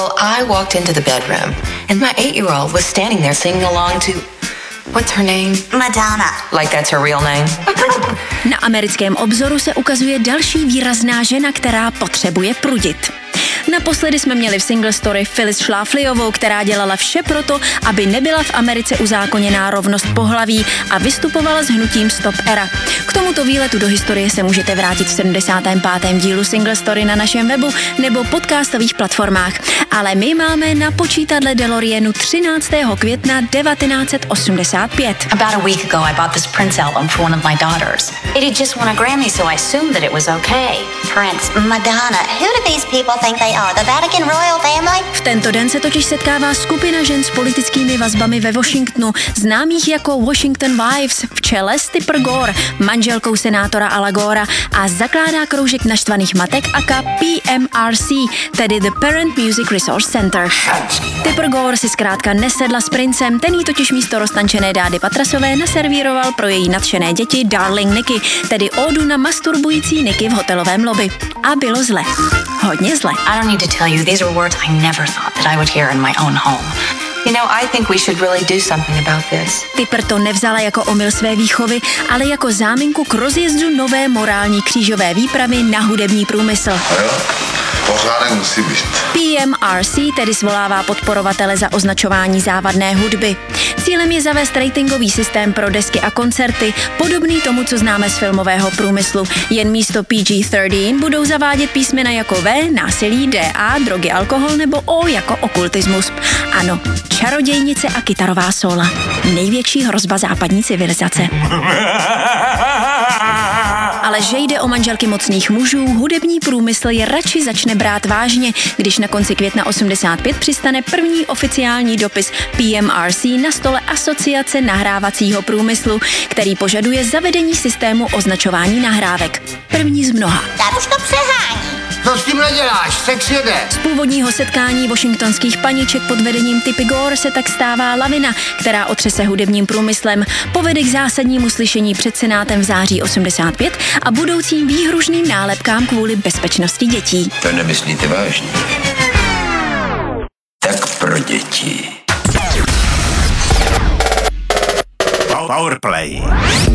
I walked into the bedroom and my 8-year-old was standing there singing along to, what's her name? Madonna. Like that's her real name? Na americkém obzoru se ukazuje další výrazná žena, která potřebuje prudit. Naposledy jsme měli v Single Story Phyllis Schlaflyovou, která dělala vše proto, aby nebyla v Americe uzákoněná rovnost pohlaví a vystupovala s hnutím Stop Era. K tomuto výletu do historie se můžete vrátit v 75. dílu Single Story na našem webu nebo podcastových platformách. Ale my máme na počítadle DeLoreanu 13. května 1985. About a week ago, I bought this Prince album for one of my daughters. It had just won a Grammy, so I assumed that it was okay. Prince, Madonna, who do these people think they are? The Vatican royal family? V tento den se totiž setkává skupina žen s politickými vazbami ve Washingtonu, známých jako Washington Wives, v čele s Tipper Gore, manželkou senátora Ala Gora, a zakládá kroužek naštvaných matek aka PMRC, tedy The Parent Music Resource Center. Tipper Gore si zkrátka nesedla s princem, ten jí totiž místo roztančené Dády Patrasové naservíroval pro její nadšené děti Darling Nikki, tedy ódu na masturbující Nikki v hotelovém lobby. A bylo zle. Hodně zle. I don't need to tell you, these were words I never thought that I would hear in my own home. You know, I think we should really do something about this. Tipper to nevzala jako omyl své výchovy, ale jako záminku k rozjezdu nové morální křížové výpravy na hudební průmysl. Pořádek musí být. PMRC tedy svolává podporovatele za označování závadné hudby. Cílem je zavést ratingový systém pro desky a koncerty, podobný tomu, co známe z filmového průmyslu. Jen místo PG-13 budou zavádět písmena jako V, násilí, DA, drogy, alkohol nebo O jako okultismus. Ano, čarodějnice a kytarová sóla. Největší hrozba západní civilizace. Ale že jde o manželky mocných mužů, hudební průmysl je radši začne brát vážně, když na konci května 85 přistane první oficiální dopis PMRC na stole Asociace nahrávacího průmyslu, který požaduje zavedení systému označování nahrávek. První z mnoha. Tak už to přehání. Co s tím neděláš? Sex jede. Z původního setkání washingtonských paniček pod vedením Tippy Gore se tak stává lavina, která otřese hudebním průmyslem, povede k zásadnímu slyšení před Senátem v září 85 a budoucím výhružným nálepkám kvůli bezpečnosti dětí. To nemyslíte vážně? Tak pro děti. Powerplay.